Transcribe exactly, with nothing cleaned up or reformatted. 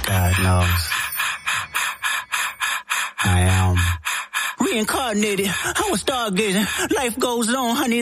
God knows. I am reincarnated. I was stargazing. Life goes on, honey.